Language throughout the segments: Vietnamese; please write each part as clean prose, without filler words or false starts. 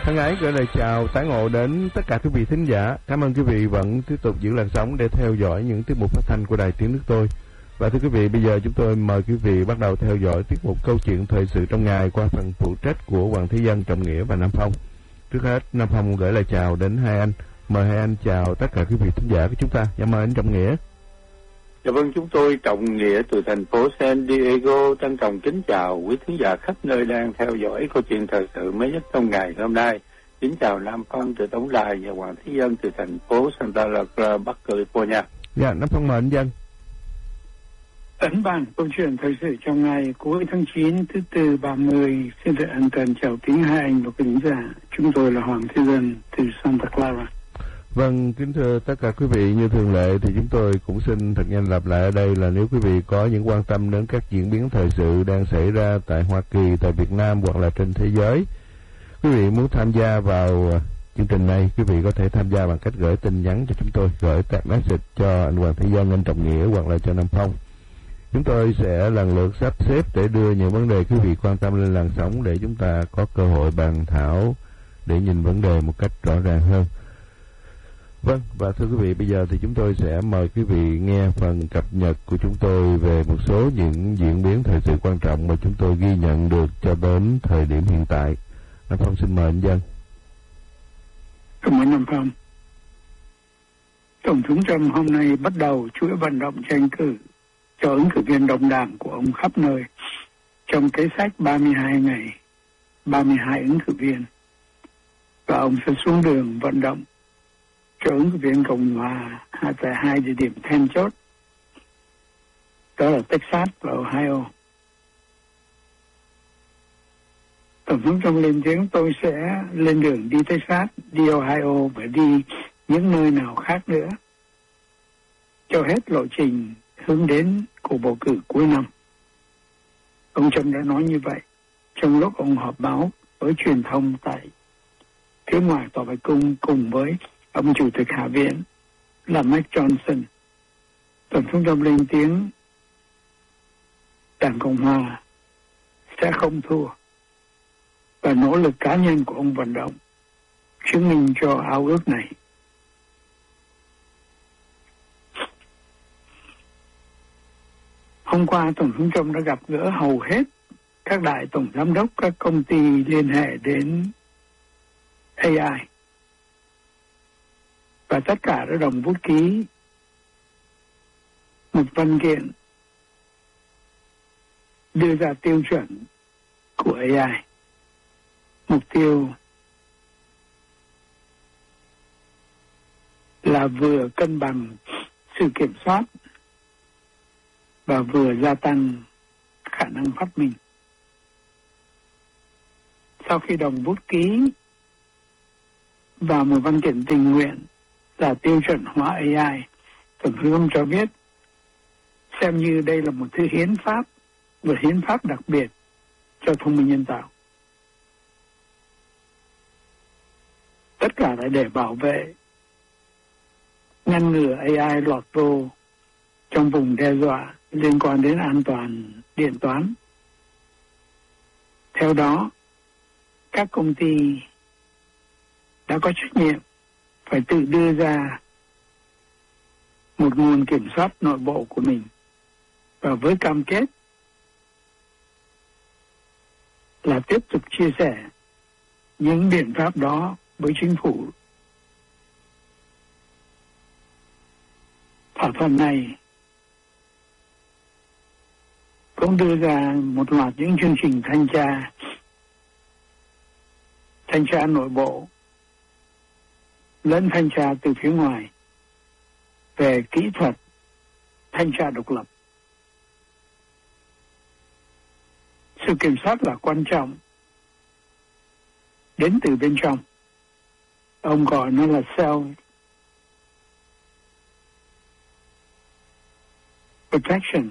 Thân ái gửi lời chào tái ngộ đến tất cả quý vị thính giả. Cảm ơn quý vị vẫn tiếp tục giữ làn sóng để theo dõi những tiết mục phát thanh của Đài Tiếng Nước Tôi. Và thưa quý vị, bây giờ chúng tôi mời quý vị bắt đầu theo dõi tiết mục câu chuyện thời sự trong ngày qua phần phụ trách của Hoàng Thế Dân, Trọng Nghĩa và Nam Phong. Trước hết, Nam Phong gửi lời chào đến hai anh. Mời hai anh chào tất cả quý vị thính giả của chúng ta. Dạ mời anh Trọng Nghĩa. Dạ vâng, chúng tôi Trọng Nghĩa từ thành phố San Diego trân trọng kính chào quý thính giả khắp nơi đang theo dõi câu chuyện thời sự mới nhất trong ngày hôm nay. Kính chào Nam Phong từ Tổng Đài và Hoàng Thế Dân từ thành phố Santa Clara, Bắc California. Dạ, Nam Phong mời anh Dân. Ấn bản câu chuyện thời sự trong ngày cuối tháng 9 thứ Tư 30. Xin được ân cần chào kính hai anh và quý thính giả. Chúng tôi là Hoàng Thế Dân từ Santa Clara. Vâng, kính thưa tất cả quý vị, như thường lệ thì chúng tôi cũng xin thật nhanh lặp lại ở đây là nếu quý vị có những quan tâm đến các diễn biến thời sự đang xảy ra tại Hoa Kỳ, tại Việt Nam hoặc là trên thế giới, quý vị muốn tham gia vào chương trình này, quý vị có thể tham gia bằng cách gửi tin nhắn cho chúng tôi, gửi text message cho anh Hoàng Thế Dân, anh Trọng Nghĩa hoặc là cho Nam Phong. Chúng tôi sẽ lần lượt sắp xếp để đưa những vấn đề quý vị quan tâm lên làn sóng để chúng ta có cơ hội bàn thảo để nhìn vấn đề một cách rõ ràng hơn. Vâng, và thưa quý vị, bây giờ thì chúng tôi sẽ mời quý vị nghe phần cập nhật của chúng tôi về một số những diễn biến thời sự quan trọng mà chúng tôi ghi nhận được cho đến thời điểm hiện tại. Nam Phong xin mời anh Dân. Cảm ơn Nam Phong. Tổng thống Trump hôm nay bắt đầu chuỗi vận động tranh cử cho ứng cử viên đồng đảng của ông khắp nơi trong kế sách 32 ngày, 32 ứng cử viên. Và ông sẽ xuống đường vận động cho ứng cử viên Cộng hòa tại hai địa điểm then chốt, đó là Texas và Ohio. Tổng thống Trump lên tiếng tôi sẽ lên đường đi Texas, đi Ohio và đi những nơi nào khác nữa cho hết lộ trình hướng đến cuộc bầu cử cuối năm. Ông Trump đã nói như vậy trong lúc ông họp báo với truyền thông tại phía ngoài Tòa Bạch Cung cùng với ông Chủ tịch Hạ viện là Mike Johnson. Tổng thống Trump lên tiếng Đảng Cộng hòa sẽ không thua và nỗ lực cá nhân của ông vận động chứng minh cho ao ước này. Hôm qua, Tổng thống Trump đã gặp gỡ hầu hết các đại tổng giám đốc các công ty liên hệ đến AI. Và tất cả đã đồng bút ký một văn kiện đưa ra tiêu chuẩn của AI. Mục tiêu là vừa cân bằng sự kiểm soát và vừa gia tăng khả năng phát minh. Sau khi đồng bút ký vào một văn kiện tình nguyện là tiêu chuẩn hóa AI, Tổng thống cho biết xem như đây là một thứ hiến pháp, một hiến pháp đặc biệt cho thông minh nhân tạo. Tất cả là để bảo vệ, ngăn ngừa AI lọt vô trong vùng đe dọa liên quan đến an toàn điện toán. Theo đó, các công ty đã có trách nhiệm phải tự đưa ra một nguồn kiểm soát nội bộ của mình và với cam kết là tiếp tục chia sẻ những biện pháp đó với chính phủ. Thỏa thuận này cũng đưa ra một loạt những chương trình thanh tra nội bộ lẫn thanh tra từ phía ngoài về kỹ thuật thanh tra độc lập. Sự kiểm soát là quan trọng đến từ bên trong. Ông gọi nó là self protection.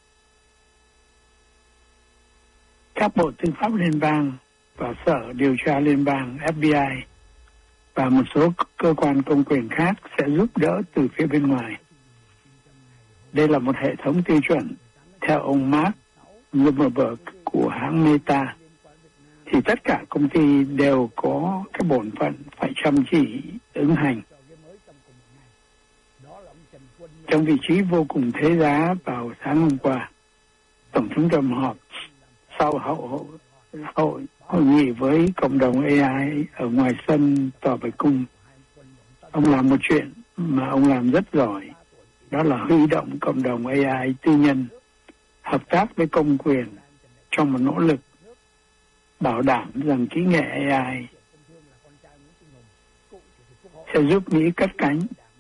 Các bộ tư pháp liên bang và Sở Điều tra Liên bang FBI và một số cơ quan công quyền khác sẽ giúp đỡ từ phía bên ngoài. Đây là một hệ thống tiêu chuẩn theo ông Mark Zuckerberg của hãng Meta, thì thì tất cả công ty đều có cái bổn phận phải chăm chỉ ứng hành. Trong vị trí vô cùng thế giá vào sáng hôm qua, Tổng thống Trump họp sau hội nghị với cộng đồng AI ở ngoài sân Tòa Bạch Cung. Ông làm một chuyện mà ông làm rất giỏi, đó là huy động cộng đồng AI tư nhân hợp tác với công quyền trong một nỗ lực bảo đảm rằng kỹ nghệ AI sẽ giúp Mỹ cất cánh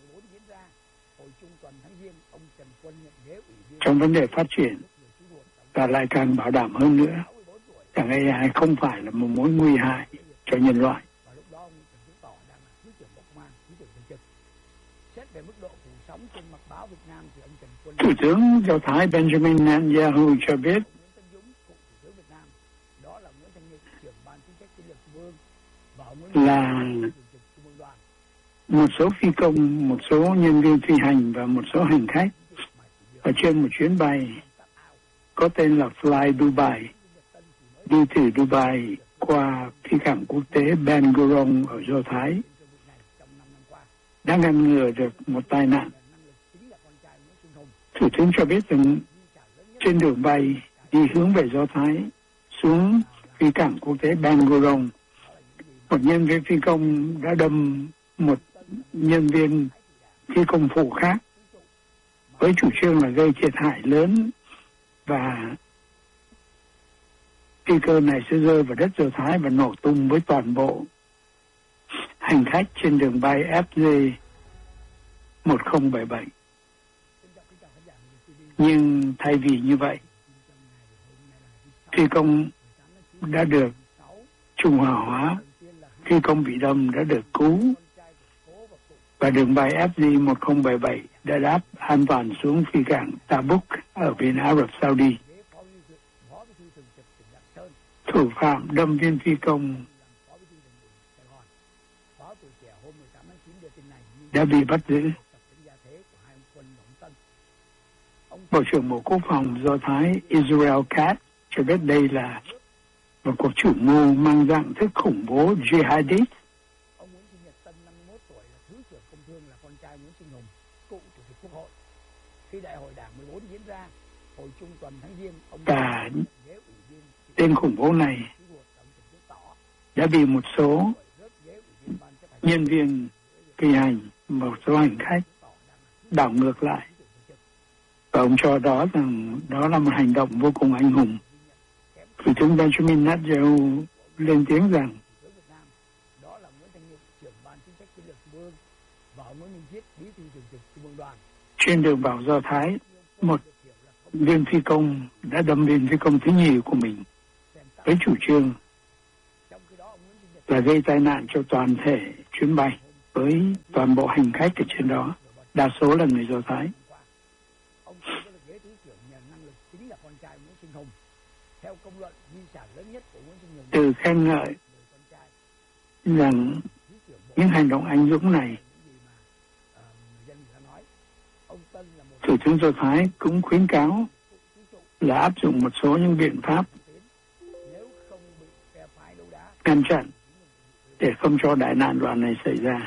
trong vấn đề phát triển, và lại càng bảo đảm hơn nữa rằng AI không phải là một mối nguy hại cho nhân loại. Thủ tướng Do Thái Benjamin Netanyahu cho biết là một số phi công, một số nhân viên phi hành và một số hành khách ở trên một chuyến bay có tên là Fly Dubai đi từ Dubai qua phi cảng quốc tế Ben Gurion ở Do Thái đã ngăn ngừa được một tai nạn. Thủ tướng cho biết rằng trên đường bay đi hướng về Do Thái xuống phi cảng quốc tế Ben Gurion, một nhân viên phi công đã đâm một nhân viên phi công phụ khác với chủ trương là gây thiệt hại lớn và phi cơ này sẽ rơi vào đất Do Thái và nổ tung với toàn bộ hành khách trên đường bay FJ 1077. Nhưng thay vì như vậy, phi công đã được trung hòa hóa, phi công bị đâm đã được cứu và đường bay FJ 1077 đã đáp an toàn xuống phi cảng Tabuk ở bên Ả Rập Saudi. Thủ phạm đâm viên phi công đã bị bắt giữ. Bộ trưởng Bộ Quốc phòng Do Thái Israel Katz cho biết đây là một cuộc chủ mưu mang dạng thức khủng bố jihadist. Ông Nguyễn Sinh Nhật Tân, 51 tuổi, là Thứ trưởng Công Thương, là con trai Nguyễn Sinh Hùng, cựu Chủ tịch Quốc hội. Khi Đại hội Đảng 14 diễn ra hồi trung tuần tháng Giêng, cả tên khủng bố này đã bị một số nhân viên phi hành, một số hành khách đảo ngược lại. Và ông cho đó rằng đó là một hành động vô cùng anh hùng. Thủ tướng Benjamin Netanyahu lên tiếng rằng trên đường vào Do Thái, một viên phi công đã đâm viên phi công thứ nhì của mình với chủ trương là gây tai nạn cho toàn thể chuyến bay với toàn bộ hành khách ở trên đó, đa số là người Do Thái. Từ khen ngợi rằng những hành động anh dũng này, Thủ tướng Do Thái cũng khuyến cáo là áp dụng một số những biện pháp ngăn chặn để không cho đại nạn đoạn này xảy ra.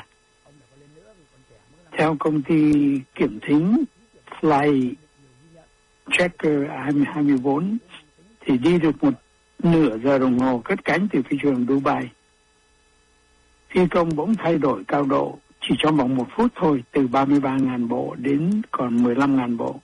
Theo công ty kiểm thính Fly Checker 24 thì đi được một nửa giờ đồng hồ cất cánh từ phi trường Dubai, phi công bỗng thay đổi cao độ chỉ trong vòng 1 phút thôi, từ 33.000 bộ đến còn 15.000 bộ.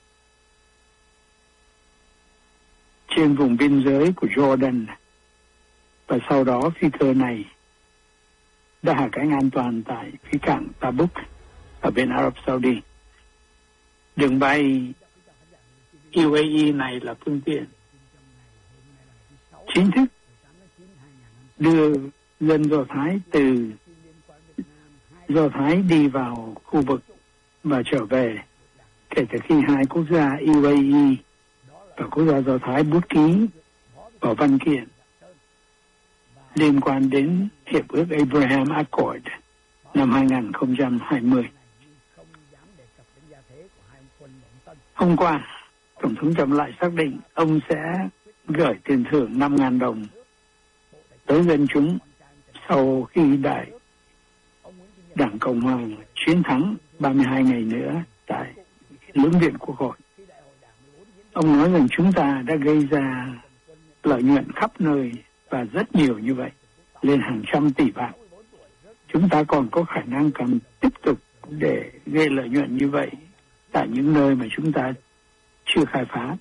Trên vùng biên giới của Jordan, và sau đó phi cơ này đã hạ cánh an toàn tại phi cảng Tabuk ở bên Ả Rập Saudi. Đường bay UAE này là phương tiện chính thức đưa dân Do Thái từ Do Thái đi vào khu vực và trở về kể từ khi hai quốc gia UAE và quốc gia Do Thái bút ký vào văn kiện liên quan đến Hiệp ước Abraham Accord năm 2020. Hôm qua, Tổng thống Trump lại xác định ông sẽ gửi tiền thưởng 5.000 đồng tới dân chúng sau khi Đảng Cộng Hòa chiến thắng 32 ngày nữa tại lưỡng viện Quốc hội. Ông nói rằng chúng ta đã gây ra lợi nhuận khắp nơi và rất nhiều như vậy, lên hàng trăm tỷ bạc. Chúng ta còn có khả năng cần tiếp tục để gây lợi nhuận như vậy tại những nơi mà chúng ta chưa khai phá.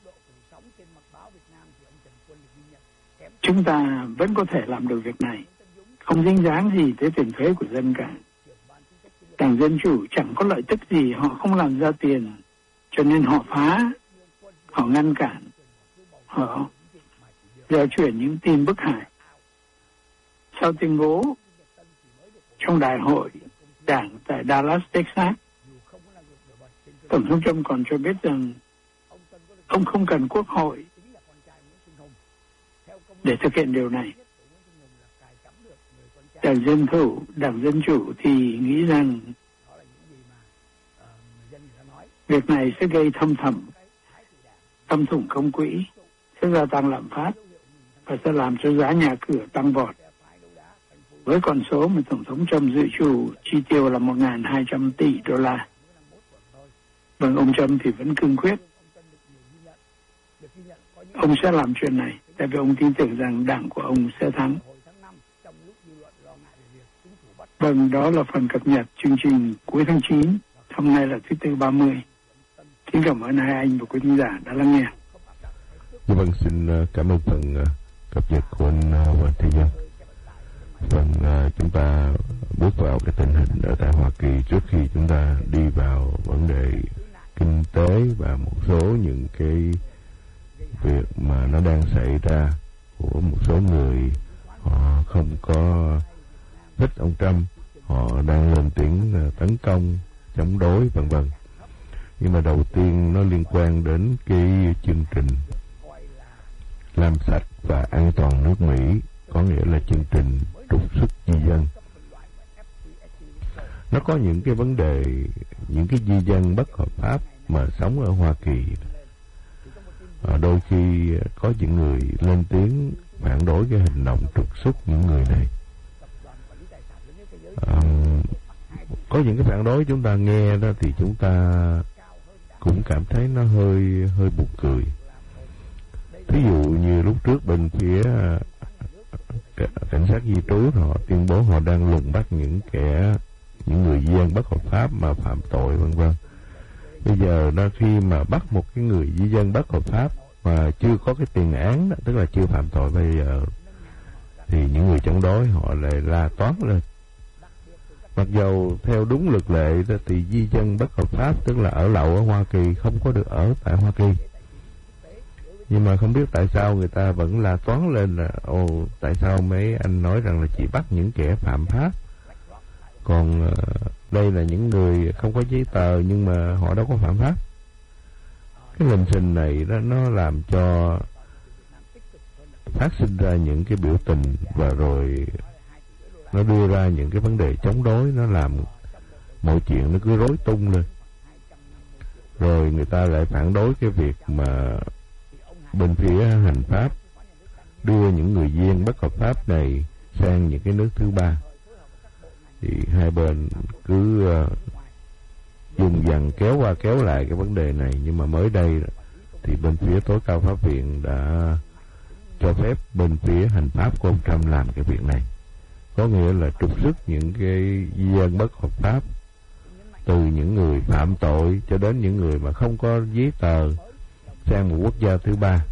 Chúng ta vẫn có thể làm được việc này, không dính dáng gì tới tiền thuế của dân cả. Đảng Dân Chủ chẳng có lợi tức gì, họ không làm ra tiền, cho nên họ phá, họ ngăn cản, họ gieo truyền những tin bức hại. Sau tuyên bố trong đại hội đảng tại Dallas, Texas, Tổng thống Trump còn cho biết rằng ông không cần Quốc hội để thực hiện điều này. Đảng Dân Chủ thì nghĩ rằng việc này sẽ gây thâm thủng công quỹ, sẽ gia tăng lạm phát và sẽ làm cho giá nhà cửa tăng vọt. Với con số mà Tổng thống Trump dự trù chi tiêu là 1.200 tỷ đô la. Vâng, ông Trump thì vẫn cương quyết. Ông sẽ làm chuyện này, tại vì ông tin tưởng rằng đảng của ông sẽ thắng. Vâng, đó là phần cập nhật chương trình cuối tháng 9. Hôm nay là thứ Tư 30. Xin cảm ơn hai anh và quý khán giả đã lắng nghe. Vâng, xin cảm ơn phần cập nhật của anh Hoàng Thế Dân. Vâng, chúng ta bước vào cái tình hình ở tại Hoa Kỳ trước khi chúng ta đi vào vấn đề kinh tế và một số những cái việc mà nó đang xảy ra của một số người họ không có thích ông Trump, họ đang lên tiếng tấn công, chống đối vân vân. Nhưng mà đầu tiên nó liên quan đến cái chương trình làm sạch và an toàn nước Mỹ, có nghĩa là chương trình trục xuất di dân. Nó có những cái vấn đề, những cái di dân bất hợp pháp mà sống ở Hoa Kỳ. Đôi khi có những người lên tiếng phản đối cái hành động trục xuất những người này. Có những cái phản đối chúng ta nghe đó thì chúng ta cũng cảm thấy nó hơi buồn cười. Ví dụ như lúc trước bên phía cảnh sát di trú họ tuyên bố họ đang lùng bắt những người di dân bất hợp pháp mà phạm tội vân vân. Bây giờ đó, khi mà bắt một cái người di dân bất hợp pháp mà chưa có cái tiền án đó, tức là chưa phạm tội, bây giờ thì những người chống đối họ lại la toán lên. Mặc dù theo đúng luật lệ đó, thì di dân bất hợp pháp tức là ở lậu ở Hoa Kỳ không có được ở tại Hoa Kỳ. Nhưng mà không biết tại sao người ta vẫn la toán lên là tại sao mấy anh nói rằng là chỉ bắt những kẻ phạm pháp, còn đây là những người không có giấy tờ nhưng mà họ đâu có phạm pháp. Cái lình xình này đó nó làm cho phát sinh ra những cái biểu tình, và rồi nó đưa ra những cái vấn đề chống đối, nó làm mọi chuyện nó cứ rối tung lên. Rồi người ta lại phản đối cái việc mà bên phía hành pháp đưa những người di dân bất hợp pháp này sang những cái nước thứ ba. Thì hai bên cứ dùng dằng kéo qua kéo lại cái vấn đề này. Nhưng mà mới đây thì bên phía tối cao pháp viện đã cho phép bên phía hành pháp của ông Trump làm cái việc này, có nghĩa là trục xuất những cái di dân bất hợp pháp, từ những người phạm tội cho đến những người mà không có giấy tờ, sang một quốc gia thứ ba.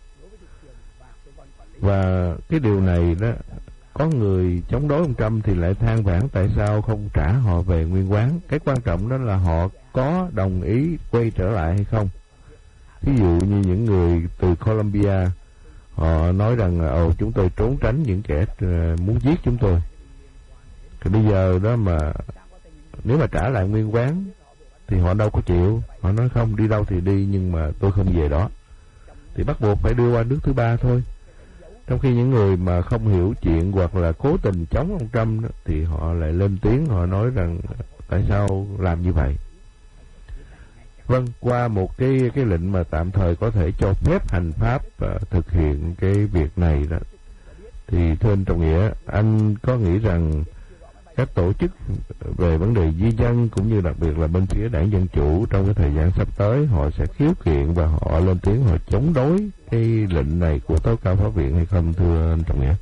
Và cái điều này đó, có người chống đối ông Trump thì lại than vãn tại sao không trả họ về nguyên quán. Cái quan trọng đó là họ có đồng ý quay trở lại hay không. Ví dụ như những người từ Colombia, họ nói rằng chúng tôi trốn tránh những kẻ muốn giết chúng tôi. Thì bây giờ đó mà nếu mà trả lại nguyên quán thì họ đâu có chịu. Họ nói không, đi đâu thì đi nhưng mà tôi không về đó. Thì bắt buộc phải đưa qua nước thứ ba thôi. Trong khi những người mà không hiểu chuyện hoặc là cố tình chống ông Trump đó, thì họ lại lên tiếng, họ nói rằng tại sao làm như vậy. Vâng, qua một cái lệnh mà tạm thời có thể cho phép hành pháp thực hiện cái việc này đó, Thì thưa anh Trọng Nghĩa, anh có nghĩ rằng các tổ chức về vấn đề di dân cũng như đặc biệt là bên phía Đảng Dân Chủ trong cái thời gian sắp tới họ sẽ khiếu kiện và họ lên tiếng họ chống đối cái lệnh này của tối cao pháp viện hay không, thưa anh Trọng Nghĩa?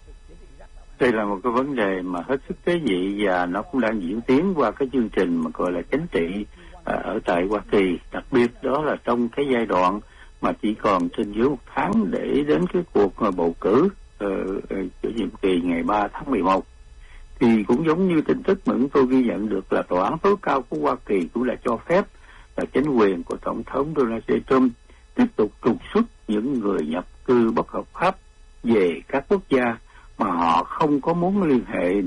Đây là một cái vấn đề mà hết sức tế nhị và nó cũng đang diễn tiến qua cái chương trình mà gọi là chính trị ở tại Hoa Kỳ, đặc biệt đó là trong cái giai đoạn mà chỉ còn trên dưới một tháng để đến cái cuộc bầu cử của nhiệm kỳ ngày 3 tháng 11. Thì cũng giống như tin tức mà chúng tôi ghi nhận được là tòa án tối cao của Hoa Kỳ cũng là cho phép là chính quyền của Tổng thống Donald J. Trump tiếp tục trục xuất những người nhập cư bất hợp pháp về các quốc gia mà họ không có muốn liên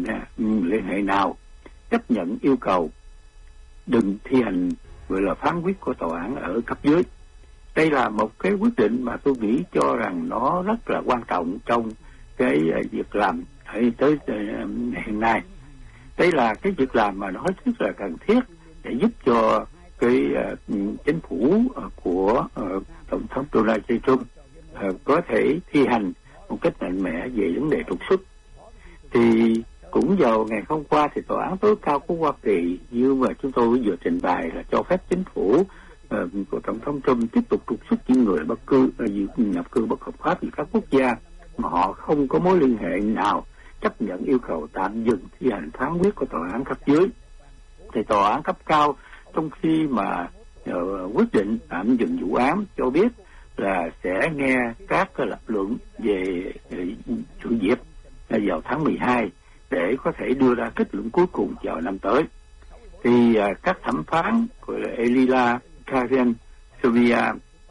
hệ nào chấp nhận yêu cầu đừng thi hành gọi là phán quyết của tòa án ở cấp dưới. Đây là một cái quyết định mà tôi nghĩ cho rằng nó rất là quan trọng trong cái việc làm tới hiện nay. Đây là cái việc làm mà nó rất là cần thiết để giúp cho cái chính phủ của Tổng thống Donald J. Trump có thể thi hành một cách mạnh mẽ về vấn đề trục xuất. Thì cũng vào ngày hôm qua thì tòa án tối cao của Hoa Kỳ như mà chúng tôi vừa trình bày là cho phép chính phủ của Tổng thống Trump tiếp tục trục xuất những người nhập cư bất hợp pháp từ các quốc gia mà họ không có mối liên hệ nào chấp nhận yêu cầu tạm dừng thi hành phán quyết của tòa án cấp dưới. Thì tòa án cấp cao trong khi mà quyết định tạm dừng vụ án cho biết là sẽ nghe các cái lập luận về chủ dịp vào tháng 12 để có thể đưa ra kết luận cuối cùng vào năm tới. Thì các thẩm phán gọi là Elila Karen Sylvia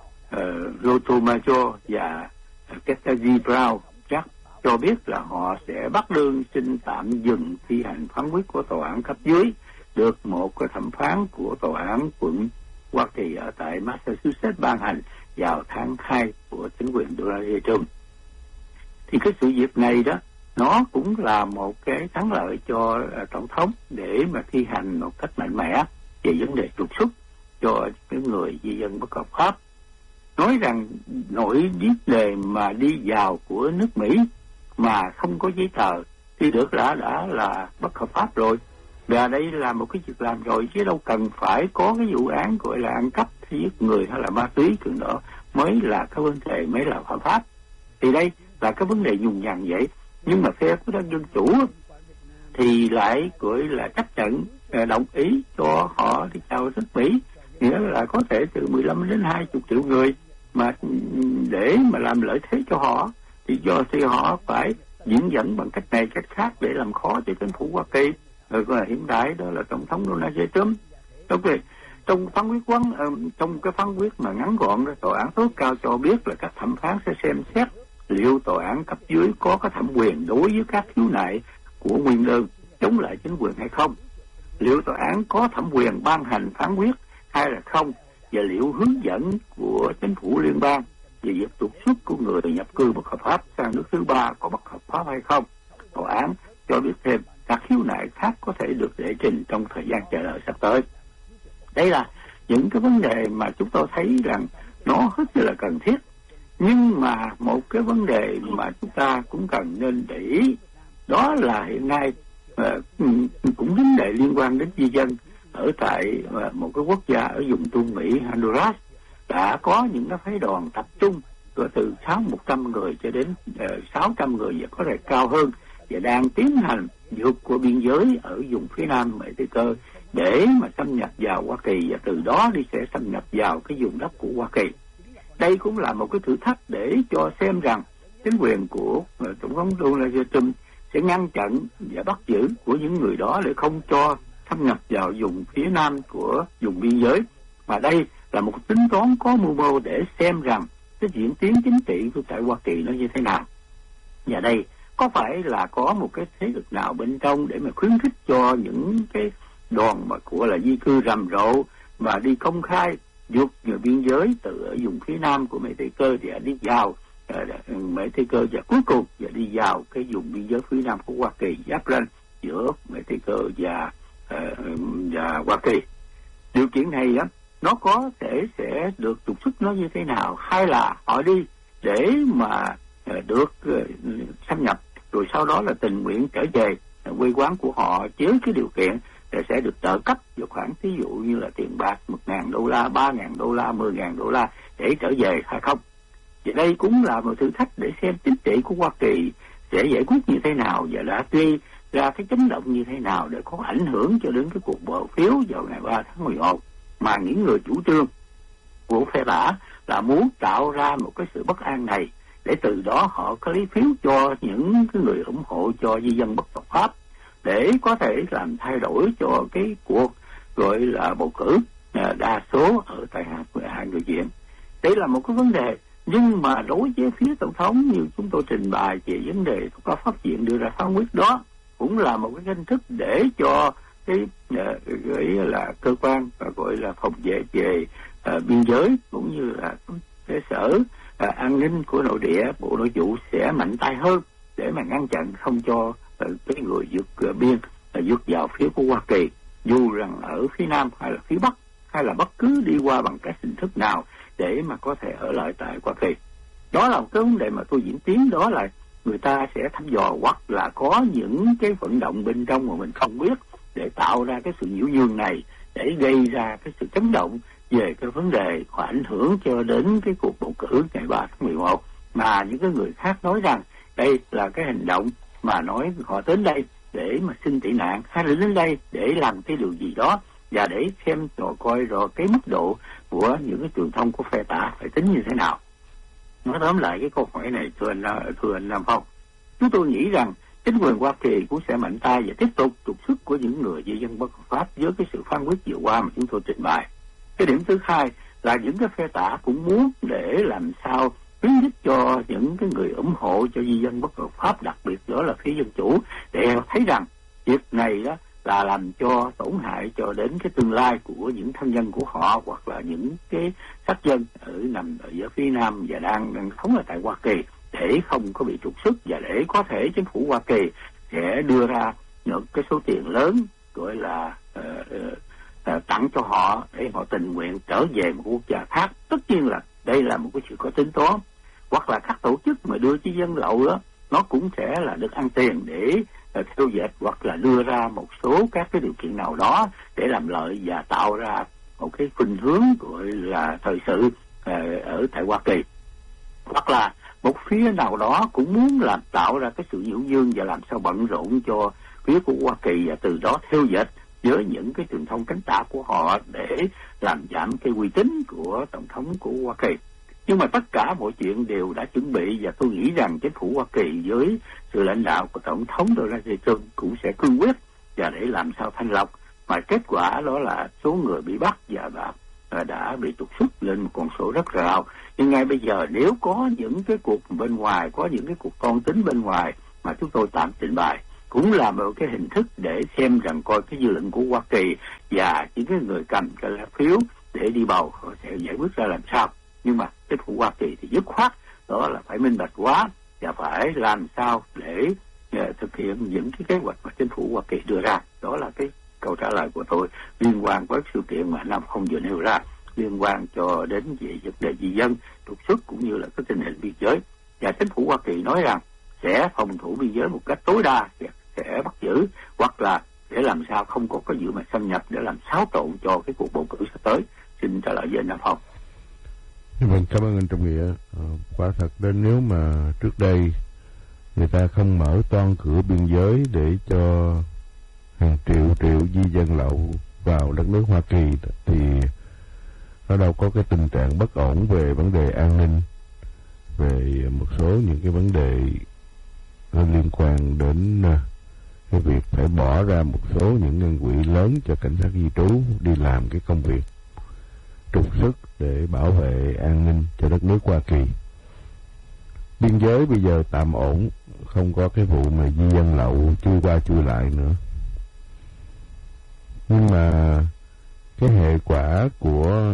Rotomayor và Ketanji Brown chắc cho biết là họ sẽ bắt đơn xin tạm dừng thi hành phán quyết của tòa án cấp dưới được một cái thẩm phán của tòa án quận Hoa Kỳ ở tại Massachusetts ban hành vào tháng 2 của chính quyền Donald J. Trump. Thì cái sự việc này đó nó cũng là một cái thắng lợi cho tổng thống để mà thi hành một cách mạnh mẽ về vấn đề trục xuất cho những người di dân bất hợp pháp. Nói rằng nổi vấn đề mà đi vào của nước Mỹ mà không có giấy tờ thì được đã là bất hợp pháp rồi. Và đây là một cái việc làm rồi chứ đâu cần phải có cái vụ án gọi là ăn cắp, giết người hay là ma túy, chuyện đó mới là cái vấn đề mới là phạm pháp. Thì đây là cái vấn đề nhùng nhằng vậy. Nhưng mà phe của Đảng Dân Chủ thì lại gọi là chấp nhận đồng ý cho họ đi vào nước Mỹ, nghĩa là có thể từ 15 đến 20 triệu người mà để mà làm lợi thế cho họ thì họ phải diễn dẫn bằng cách này cách khác để làm khó cho chính phủ Hoa Kỳ. Rồi hiện tại đó là tổng thống Donald J. Trump. Trong cái phán quyết mà ngắn gọn đó, tòa án tối cao cho biết là các thẩm phán sẽ xem xét liệu tòa án cấp dưới có thẩm quyền đối với các khiếu nại của nguyên đơn chống lại chính quyền hay không, liệu tòa án có thẩm quyền ban hành phán quyết hay là không, và liệu hướng dẫn của chính phủ liên bang về việc trục xuất của người nhập cư bất hợp pháp sang nước thứ ba có bất hợp pháp hay không. Tòa án cho biết thêm các khiếu nại khác có thể được đệ trình trong thời gian chờ đợi sắp tới. Đây là những cái vấn đề mà chúng tôi thấy rằng nó hết sức là cần thiết. Nhưng mà một cái vấn đề mà chúng ta cũng cần nên để ý đó là hiện nay cũng vấn đề liên quan đến di dân ở tại một cái quốc gia ở vùng Trung Mỹ Honduras đã có những cái phái đoàn tập trung từ 100 người cho đến 600 người và có thể cao hơn, và đang tiến hành vượt qua biên giới ở vùng phía nam Mexico để mà xâm nhập vào Hoa Kỳ, và từ đó đi sẽ xâm nhập vào cái vùng đất của Hoa Kỳ. Đây cũng là một cái thử thách để cho xem rằng chính quyền của tổng thống Donald J. Trump sẽ ngăn chặn và bắt giữ của những người đó để không cho xâm nhập vào vùng phía nam của vùng biên giới. Mà đây là một tính toán có mưu mô để xem rằng cái diễn tiến chính trị của tại Hoa Kỳ nó như thế nào. Và đây có phải là có một cái thế lực nào bên trong để mà khuyến khích cho những cái đoàn mà của là di cư rầm rộ và đi công khai vượt biên giới từ ở vùng phía nam của Mexico và đi vào Mexico, và cuối cùng và đi vào cái vùng biên giới phía nam của Hoa Kỳ giáp ranh giữa Mexico và Hoa Kỳ. Điều kiện này á, nó có thể sẽ được trục xuất nó như thế nào, hay là họ đi để mà được xâm nhập, rồi sau đó là tình nguyện trở về quê quán của họ với cái điều kiện là sẽ được trợ cấp vào khoản ví dụ như là tiền bạc $1,000, $3,000, $10,000 để trở về hay không. Thì đây cũng là một thử thách để xem chính trị của Hoa Kỳ sẽ giải quyết như thế nào và đã gây ra cái chấn động như thế nào để có ảnh hưởng cho đến cái cuộc bỏ phiếu vào ngày 3 tháng 11, mà những người chủ trương của phe tả là muốn tạo ra một cái sự bất an này để từ đó họ có lấy phiếu cho những cái người ủng hộ cho di dân bất hợp pháp để có thể làm thay đổi cho cái cuộc gọi là bầu cử đa số ở tại Hạ nghị viện. Đây là một cái vấn đề, nhưng mà đối với phía tổng thống như chúng tôi trình bày về vấn đề có pháp viện đưa ra phán quyết đó cũng là một cái hình thức để cho cái gọi là cơ quan gọi là phòng vệ về biên giới cũng như là cái sở an ninh của nội địa, bộ nội vụ sẽ mạnh tay hơn để mà ngăn chặn không cho cái người vượt biên vượt vào phía của Hoa Kỳ, dù rằng ở phía Nam hay là phía Bắc hay là bất cứ đi qua bằng cái hình thức nào để mà có thể ở lại tại Hoa Kỳ. Đó là một cái vấn đề mà tôi diễn tiến, đó là người ta sẽ thăm dò hoặc là có những cái vận động bên trong mà mình không biết để tạo ra cái sự nhiễu nhương này để gây ra cái sự chấn động về cái vấn đề có ảnh hưởng cho đến cái cuộc bầu cử ngày 3 tháng 11, mà những cái người khác nói rằng đây là cái hành động mà nói họ đến đây để mà xin tị nạn hay là đến đây để làm cái điều gì đó, và để xem rồi coi rồi cái mức độ của những cái truyền thông của phe tả phải tính như thế nào. Nói tóm lại cái câu hỏi này, thưa anh Nam Phong, chúng tôi nghĩ rằng chính quyền Hoa Kỳ cũng sẽ mạnh tay và tiếp tục trục xuất của những người di dân bất hợp pháp với cái sự phán quyết vừa qua mà chúng tôi trình bày. Cái điểm thứ hai là những cái phe tả cũng muốn để làm sao khuyến khích cho những cái người ủng hộ cho di dân bất hợp pháp, đặc biệt đó là phía dân chủ, để thấy rằng việc này đó là làm cho tổn hại cho đến cái tương lai của những thân nhân của họ hoặc là những cái sắc dân nằm ở phía Nam và đang sống ở tại Hoa Kỳ, để không có bị trục xuất và để có thể chính phủ Hoa Kỳ sẽ đưa ra những cái số tiền lớn gọi là tặng cho họ để họ tình nguyện trở về một quốc gia khác. Tất nhiên là đây là một cái sự có tính toán, hoặc là các tổ chức mà đưa cho dân lậu đó nó cũng sẽ là được ăn tiền để theo dệt hoặc là đưa ra một số các cái điều kiện nào đó để làm lợi và tạo ra một cái khuynh hướng gọi là thời sự ở tại Hoa Kỳ, hoặc là một phía nào đó cũng muốn làm tạo ra cái sự nhiễu nhương và làm sao bận rộn cho phía của Hoa Kỳ, và từ đó theo dệt với những cái truyền thông cánh tả của họ để làm giảm cái uy tín của tổng thống của Hoa Kỳ. Nhưng mà tất cả mọi chuyện đều đã chuẩn bị, và tôi nghĩ rằng chính phủ Hoa Kỳ với sự lãnh đạo của tổng thống Donald Trump cũng sẽ cương quyết và để làm sao thanh lọc, mà kết quả đó là số người bị bắt và đã bị trục xuất lên một con số rất cao. Nhưng ngay bây giờ nếu có những cái cuộc bên ngoài, có những cái cuộc toan tính bên ngoài mà chúng tôi tạm trình bày, cũng là một cái hình thức để xem rằng coi cái dư luận của Hoa Kỳ và những cái người cầm cái lá phiếu để đi bầu họ sẽ giải quyết ra làm sao. Nhưng mà chính phủ Hoa Kỳ thì dứt khoát đó là phải minh bạch quá và phải làm sao để thực hiện những cái kế hoạch mà chính phủ Hoa Kỳ đưa ra. Đó là cái câu trả lời của tôi liên quan với sự kiện mà Nam không vừa nêu ra, liên quan cho đến về vấn đề di dân, trục xuất cũng như là cái tình hình biên giới. Và chính phủ Hoa Kỳ nói rằng sẽ phòng thủ biên giới một cách tối đa, sẽ bắt giữ hoặc là để làm sao không có cái vụ mà xâm nhập để làm xáo trộn cho cái cuộc bầu cử sắp tới. Xin trả lời với anh Nam Phong. Vâng, cảm ơn anh Trọng Nghĩa. Quả thật đến nếu mà trước đây người ta không mở toan cửa biên giới để cho hàng triệu di dân lậu vào đất nước Hoa Kỳ thì nó đâu có cái tình trạng bất ổn về vấn đề an ninh, về một số những cái vấn đề liên quan đến cái việc phải bỏ ra một số những ngân quỹ lớn cho cảnh sát di trú đi làm cái công việc trục xuất để bảo vệ an ninh cho đất nước Hoa Kỳ. Biên giới bây giờ tạm ổn, không có cái vụ mà di dân lậu chui qua chui lại nữa. Nhưng mà cái hệ quả của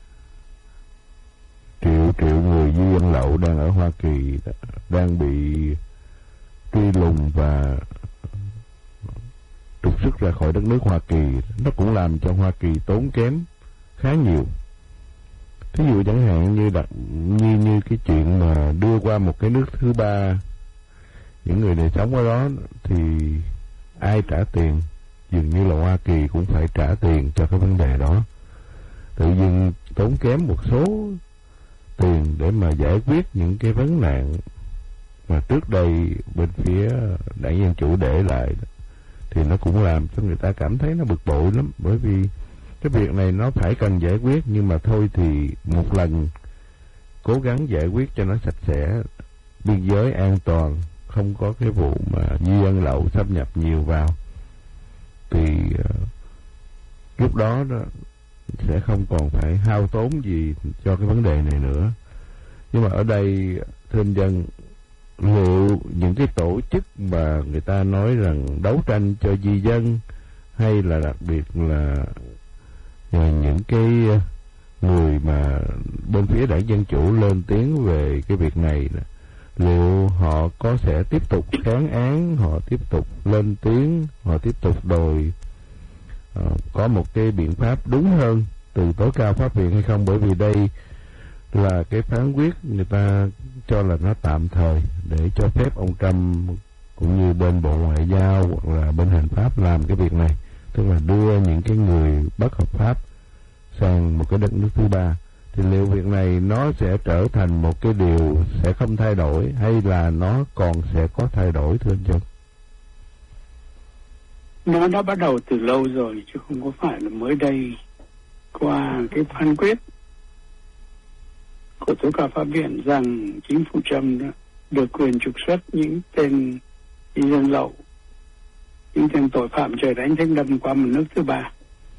triệu người di dân lậu đang ở Hoa Kỳ đang bị truy lùng và trục xuất ra khỏi đất nước Hoa Kỳ, nó cũng làm cho Hoa Kỳ tốn kém khá nhiều. Thí dụ chẳng hạn như cái chuyện mà đưa qua một cái nước thứ ba, những người này sống ở đó thì ai trả tiền? Dường như là Hoa Kỳ cũng phải trả tiền cho cái vấn đề đó. Tự dưng tốn kém một số tiền để mà giải quyết những cái vấn nạn mà trước đây bên phía đảng Dân Chủ để lại, thì nó cũng làm cho người ta cảm thấy nó bực bội lắm. Bởi vì cái việc này nó phải cần giải quyết, nhưng mà thôi thì một lần cố gắng giải quyết cho nó sạch sẽ, biên giới an toàn, không có cái vụ mà di dân lậu xâm nhập nhiều vào, thì lúc đó sẽ không còn phải hao tốn gì cho cái vấn đề này nữa. Nhưng mà ở đây thưa anh Dân, liệu những cái tổ chức mà người ta nói rằng đấu tranh cho di dân, hay là đặc biệt là những cái người mà bên phía đảng Dân Chủ lên tiếng về cái việc này, liệu họ sẽ tiếp tục kháng án, họ tiếp tục lên tiếng, họ tiếp tục đòi có một cái biện pháp đúng hơn từ tối cao pháp viện hay không? Bởi vì đây là cái phán quyết người ta cho là nó tạm thời để cho phép ông Trump cũng như bên Bộ Ngoại giao hoặc là bên hành pháp làm cái việc này, tức là đưa những cái người bất hợp pháp sang một cái đất nước thứ ba. Thì liệu việc này nó sẽ trở thành một cái điều sẽ không thay đổi, hay là nó còn sẽ có thay đổi thưa anh Trần? Nó đã bắt đầu từ lâu rồi, chứ không có phải là mới đây qua cái phán quyết của tối cao pháp viện rằng chính phủ Trump được quyền trục xuất những tên di dân lậu, những tên tội phạm trời đánh thanh đâm qua một nước thứ ba.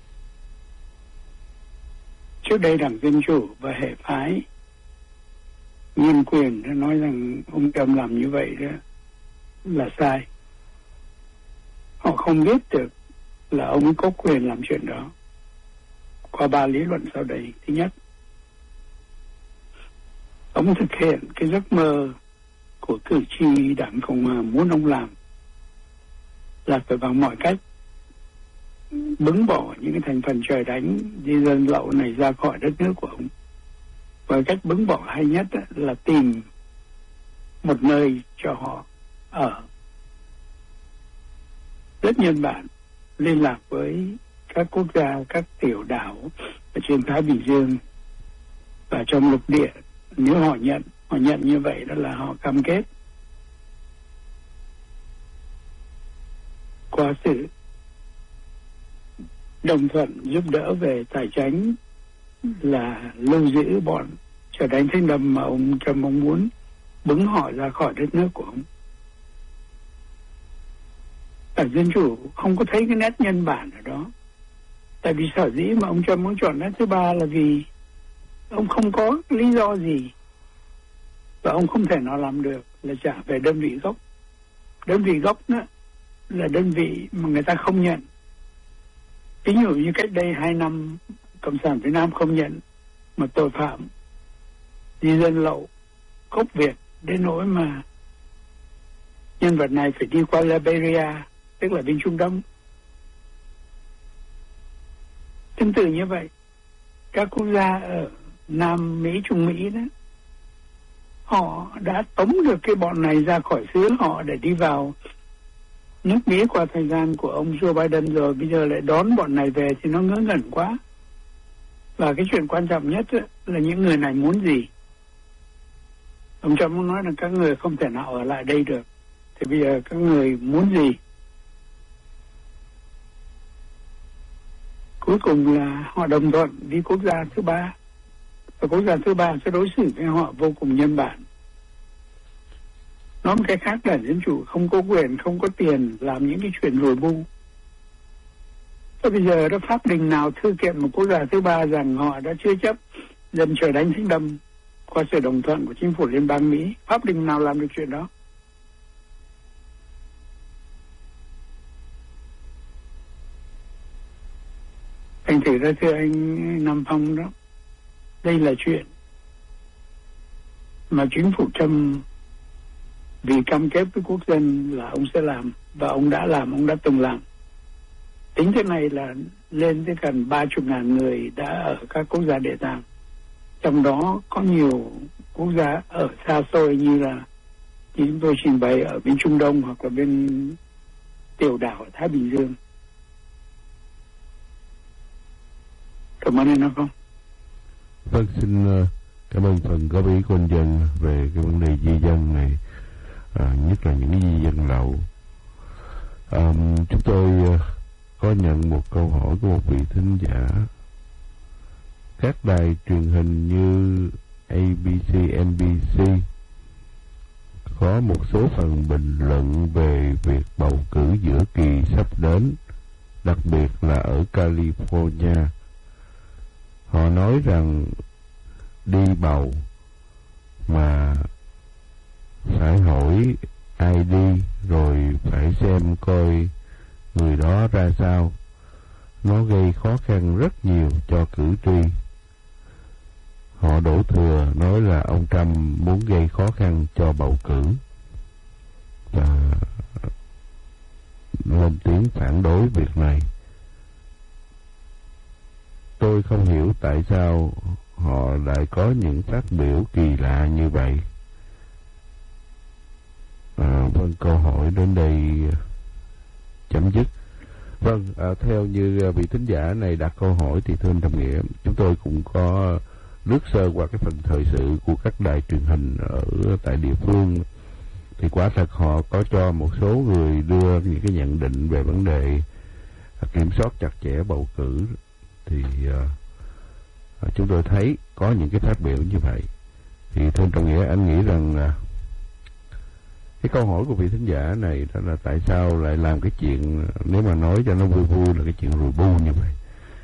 Trước đây Đảng Dân Chủ và hệ phái nhân quyền đã nói rằng ông Trump làm như vậy đó là sai. Họ không biết được là ông ấy có quyền làm chuyện đó qua 3 lý luận sau đây. Thứ nhất, ông thực hiện cái giấc mơ của cử tri Đảng Cộng Hòa muốn ông làm, là phải bằng mọi cách bứng bỏ những cái thành phần trời đánh di dân lậu này ra khỏi đất nước của ông. Và cách bứng bỏ hay nhất là tìm một nơi cho họ ở rất nhân bản, liên lạc với các quốc gia, các tiểu đảo ở trên Thái Bình Dương và trong lục địa. Nếu họ nhận như vậy, đó là họ cam kết qua sự đồng thuận giúp đỡ về tài chính là lưu giữ bọn trở đánh thanh đâm mà ông Trump mong muốn bứng họ ra khỏi đất nước của ông. Đảng Dân Chủ không có thấy cái nét nhân bản ở đó. Tại vì sở dĩ mà ông Trump muốn chọn nét thứ ba là vì ông không có lý do gì và ông không thể nào làm được là trả về đơn vị gốc. Đơn vị gốc đó là đơn vị mà người ta không nhận. Ví dụ như cách đây 2 năm Cộng sản Việt Nam không nhận một tội phạm di dân lậu gốc Việt đến nỗi mà nhân vật này phải đi qua Liberia, tức là bên Trung Đông. Tương tự như vậy, các quốc gia ở Nam Mỹ, Trung Mỹ đó, họ đã tống được cái bọn này ra khỏi xứ họ để đi vào nước Mỹ qua thời gian của ông Joe Biden rồi, bây giờ lại đón bọn này về thì nó ngớ ngẩn quá. Và cái chuyện quan trọng nhất là những người này muốn gì. Ông Trump muốn nói là các người không thể nào ở lại đây được, thì bây giờ các người muốn gì? Cuối cùng là họ đồng thuận đi quốc gia thứ ba, và quốc gia thứ ba sẽ đối xử với họ vô cùng nhân bản. Nói một cái khác, Đảng Dân Chủ không có quyền, không có tiền làm những cái chuyện rùi bu. Và bây giờ đó, pháp đình nào thư kiện một quốc gia thứ ba rằng họ đã chứa chấp dân trời đánh thanh đâm qua sự đồng thuận của chính phủ liên bang Mỹ? Pháp đình nào làm được chuyện đó? Thành thử ra thưa anh Nam Phong đó, đây là chuyện mà chính phủ Trump vì cam kết với quốc dân là ông sẽ làm, và ông đã làm, ông đã từng làm. Tính thế này là lên tới gần 30.000 người đã ở các quốc gia địa tạng. trong đó có nhiều quốc gia ở xa xôi như là chúng tôi trình bày ở bên Trung Đông hoặc là bên tiểu đảo ở Thái Bình Dương. Cảm ơn anh không? Vâng, xin cảm ơn phần góp ý của anh Dân về cái vấn đề di dân này, nhất là những cái di dân lậu. Chúng tôi có nhận một câu hỏi của một vị thính giả. Các đài truyền hình như ABC, NBC có một số phần bình luận về việc bầu cử giữa kỳ sắp đến, đặc biệt là ở California. Họ nói rằng đi bầu mà phải hỏi ID rồi phải xem coi người đó ra sao. Nó gây khó khăn rất nhiều cho cử tri. Họ đổ thừa nói là ông Trump muốn gây khó khăn cho bầu cử và lên tiếng phản đối việc này. Tôi không hiểu tại sao họ lại có những phát biểu kỳ lạ như vậy. Vâng, câu hỏi đến đây chấm dứt. Vâng, theo như vị thính giả này đặt câu hỏi thì thưa anh Trọng Nghĩa, chúng tôi cũng có lướt sơ qua cái phần thời sự của các đài truyền hình ở tại địa phương, thì quả thật họ có cho một số người đưa những cái nhận định về vấn đề kiểm soát chặt chẽ bầu cử, thì chúng tôi thấy có những cái phát biểu như vậy. Thì thưa anh Trọng Nghĩa, anh nghĩ rằng cái câu hỏi của vị thính giả này đó là tại sao lại làm cái chuyện, nếu mà nói cho nó vui vui, là cái chuyện rùi bu như vậy.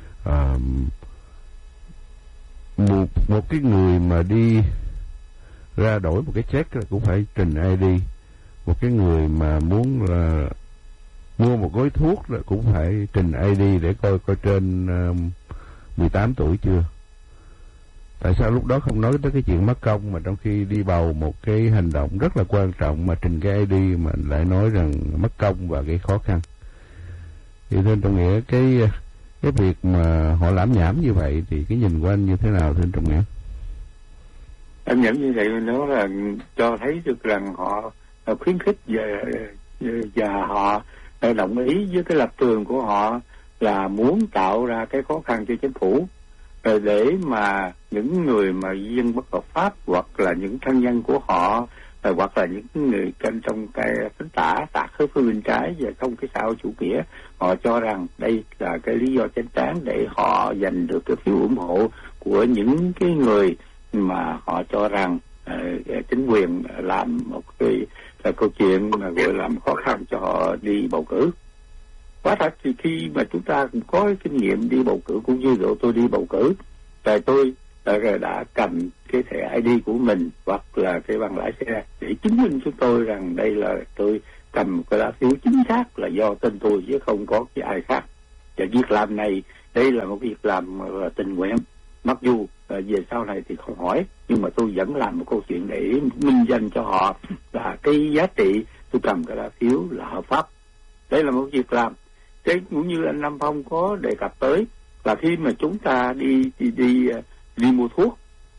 Một cái người mà đi ra đổi một cái check là cũng phải trình ID. Một cái người mà muốn là mua một gói thuốc là cũng phải trình ID để coi trên 18 tuổi chưa. Tại sao lúc đó không nói tới cái chuyện mất công, mà trong khi đi bầu một cái hành động rất là quan trọng mà trình cái ID mà lại nói rằng mất công và gây khó khăn. Thì thưa anh Trọng Nghĩa, cái việc mà họ lãm nhảm như vậy thì cái nhìn của anh như thế nào thưa anh Trọng Nghĩa? Lãm nhảm như vậy nó là cho thấy được rằng họ khuyến khích và họ đồng ý với cái lập trường của họ là muốn tạo ra cái khó khăn cho chính phủ, để mà những người mà dân bất hợp pháp hoặc là những thân nhân của họ hoặc là những người trong cái cánh tả khớp phía bên trái và không cái xã hội chủ nghĩa, họ cho rằng đây là cái lý do chính đáng để họ giành được cái phiếu ủng hộ của những cái người mà họ cho rằng chính quyền làm một cái câu chuyện mà gọi làm khó khăn cho họ đi bầu cử. Quả thật thì khi mà chúng ta cũng có cái kinh nghiệm đi bầu cử, cũng như độ tôi đi bầu cử, tại tôi đã cầm cái thẻ ID của mình hoặc là cái bằng lái xe để chứng minh cho tôi rằng đây là tôi cầm cái lá phiếu chính xác là do tên tôi chứ không có cái ai khác. Và việc làm này, đây là một việc làm tình nguyện, mặc dù về sau này thì không hỏi, nhưng mà tôi vẫn làm một câu chuyện để minh danh cho họ là cái giá trị tôi cầm cái lá phiếu là hợp pháp. Đây là một việc làm. Thế cũng như anh Nam Phong có đề cập tới là khi mà chúng ta đi mua thuốc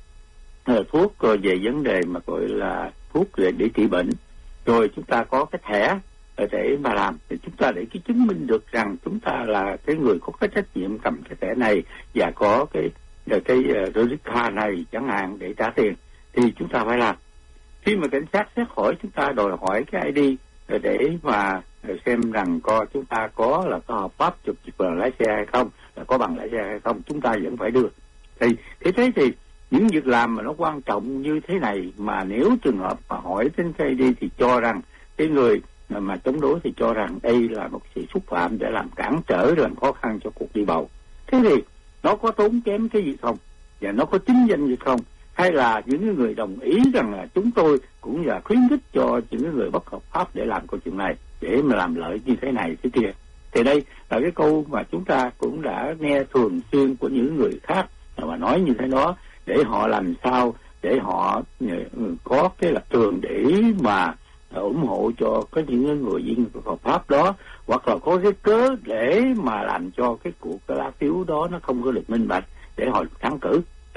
về vấn đề mà gọi là thuốc để trị bệnh, rồi chúng ta có cái thẻ để mà làm, thì chúng ta để cái chứng minh được rằng chúng ta là cái người có cái trách nhiệm cầm cái thẻ này và có cái credit card này chẳng hạn để trả tiền, thì chúng ta phải làm. Khi mà cảnh sát xét hỏi, chúng ta đòi hỏi cái ID để mà xem rằng chúng ta có hợp pháp chụp bằng lái xe hay không, là có bằng lái xe hay không, chúng ta vẫn phải đưa. Thì thế thì những việc làm mà nó quan trọng như thế này mà nếu trường hợp mà hỏi đến cái ID thì cho rằng cái người mà chống đối thì cho rằng đây là một sự xúc phạm để làm cản trở, làm khó khăn cho cuộc đi bầu. Thế thì nó có tốn kém cái gì không, và nó có chính danh gì không, hay là những người đồng ý rằng là chúng tôi cũng là khuyến khích cho những người bất hợp pháp để làm câu chuyện này, để mà làm lợi như thế này thế kia. Thì đây là cái câu mà chúng ta cũng đã nghe thường xuyên của những người khác mà nói như thế đó, để họ làm sao để họ có cái lập trường để mà ủng hộ cho có những người dân hợp pháp đó, hoặc là có cái cớ để mà làm cho cái cuộc lá phiếu đó nó không có được minh bạch để họ thắng cử.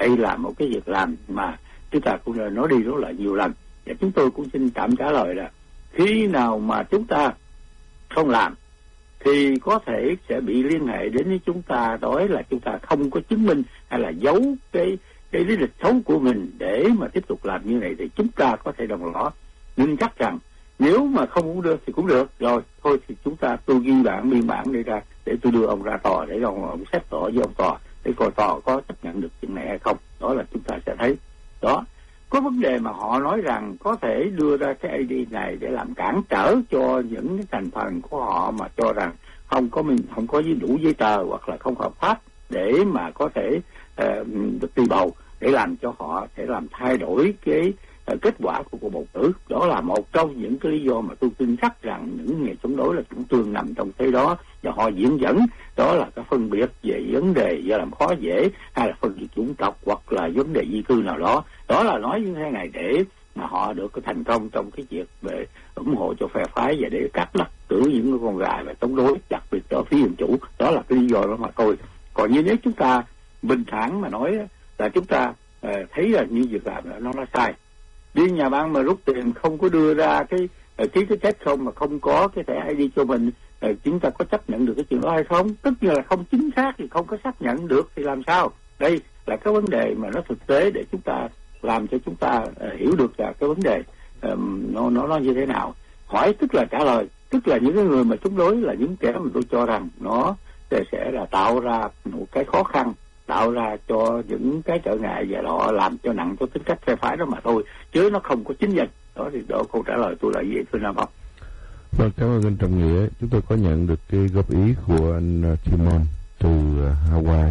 Đây là một cái việc làm mà chúng ta cũng đã nói đi rất là nhiều lần, và chúng tôi cũng xin tạm trả lời là khi nào mà chúng ta không làm thì có thể sẽ bị liên hệ đến với chúng ta, đó là chúng ta không có chứng minh hay là giấu cái lý lịch xấu của mình để mà tiếp tục làm như này, thì chúng ta có thể đồng lõa. Nhưng chắc rằng nếu mà không muốn đưa thì cũng được rồi, thôi thì tôi ghi biên bản đi ra để tôi đưa ông ra tòa, để ông xét tỏ với ông tòa để coi tòa có chấp nhận được chuyện này hay không. Đó là chúng ta sẽ thấy. Đó, có vấn đề mà họ nói rằng có thể đưa ra cái ID này để làm cản trở cho những cái thành phần của họ mà cho rằng không có đủ giấy tờ hoặc là không hợp pháp để mà có thể được đi bầu, để làm cho họ sẽ làm thay đổi cái kết quả của cuộc bầu cử. Đó là một trong những cái lý do mà tôi tin chắc rằng những người chống đối là chủ trương nằm trong thế đó, và họ diễn dẫn đó là cái phân biệt về vấn đề do làm khó dễ, hay là phân biệt chủng tộc, hoặc là vấn đề di cư nào đó. Đó là nói như thế này để mà họ được cái thành công trong cái việc về ủng hộ cho phe phái và để cắt lắc cử những cái con gà và chống đối, đặc biệt ở phía dân chủ. Đó là cái lý do đó mà thôi. Còn như nếu chúng ta bình thản mà nói là chúng ta thấy là như việc làm nó sai. Đi nhà băng mà rút tiền không có đưa ra cái chết không, mà không có cái thẻ ID cho mình, chúng ta có chấp nhận được cái chuyện đó hay không? Tất nhiên là không chính xác thì không có xác nhận được thì làm sao? Đây là cái vấn đề mà nó thực tế để chúng ta làm cho chúng ta hiểu được là cái vấn đề nó như thế nào. Hỏi tức là trả lời, tức là những cái người mà chống đối là những kẻ mà tôi cho rằng nó sẽ là tạo ra một cái khó khăn, tạo ra cho những cái trở ngại, và họ làm cho nặng cho tính cách phe phái đó mà thôi, chứ nó không có chính danh. Đó thì đó câu trả lời tôi là vậy, thưa Nam Phong. Vâng, cảm ơn anh Trọng Nghĩa. Chúng tôi có nhận được cái góp ý của anh Timon từ Hawaii.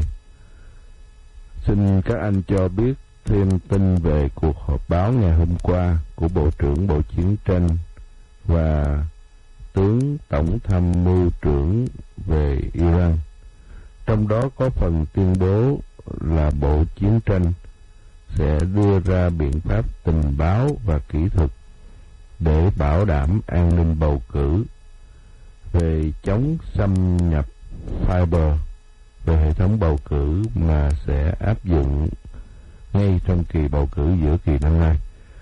Xin các anh cho biết thêm tin về cuộc họp báo ngày hôm qua của Bộ trưởng Bộ Chiến tranh và tướng Tổng tham mưu trưởng về Iran. Trong đó có phần tuyên bố là Bộ Chiến tranh sẽ đưa ra biện pháp tình báo và kỹ thuật để bảo đảm an ninh bầu cử, về chống xâm nhập fiber, về hệ thống bầu cử mà sẽ áp dụng ngay trong kỳ bầu cử giữa kỳ năm nay.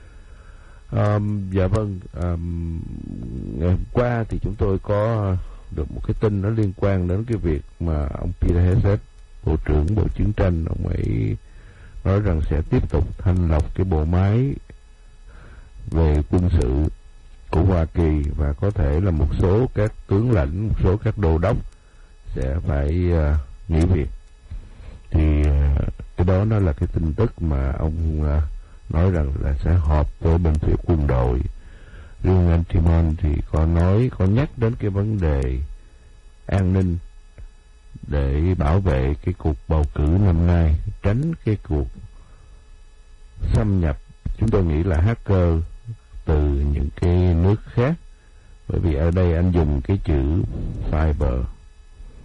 Dạ vâng, ngày hôm qua thì chúng tôi có được một cái tin nó liên quan đến cái việc mà ông Peter Hegseth, Bộ trưởng Bộ Chiến tranh, ông ấy nói rằng sẽ tiếp tục thanh lọc cái bộ máy về quân sự của Hoa Kỳ, và có thể là một số các tướng lãnh, một số các đô đốc sẽ phải nghỉ việc. Thì cái đó nó là cái tin tức mà ông nói rằng là sẽ họp với bên phía quân đội. Riêng anh Timon thì có nhắc đến cái vấn đề an ninh để bảo vệ cái cuộc bầu cử năm nay, tránh cái cuộc xâm nhập, chúng tôi nghĩ là hacker từ những cái nước khác, bởi vì ở đây anh dùng cái chữ fiber